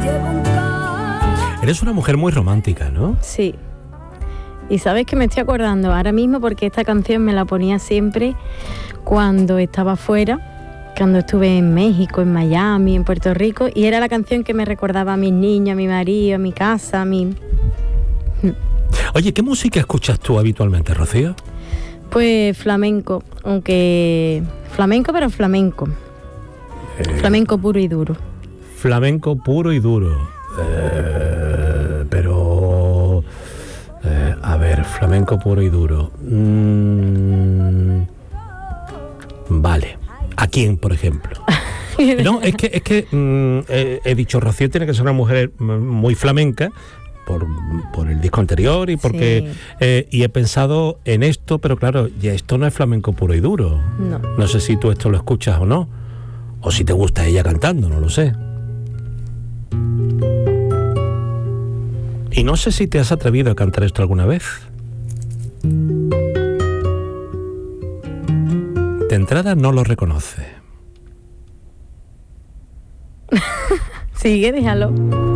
Eres una mujer muy romántica, ¿no? Sí. Y sabes que me estoy acordando ahora mismo porque esta canción me la ponía siempre cuando estaba fuera, cuando estuve en México, en Miami, en Puerto Rico, y era la canción que me recordaba a mis niños, a mi marido, a mi casa, a mi... Oye, ¿qué música escuchas tú habitualmente, Rocío? Pues flamenco, aunque... Flamenco, pero flamenco. Flamenco puro y duro. Flamenco puro y duro. Pero... a ver, flamenco puro y duro. Vale. ¿A quién, por ejemplo? No, es que he dicho, Rocío tiene que ser una mujer muy flamenca por el disco anterior y porque sí. Y he pensado en esto, pero claro, ya esto no es flamenco puro y duro. No. No sé si tú esto lo escuchas o no, o si te gusta ella cantando, no lo sé. Y no sé si te has atrevido a cantar esto alguna vez. De entrada no lo reconoce. Sigue, déjalo.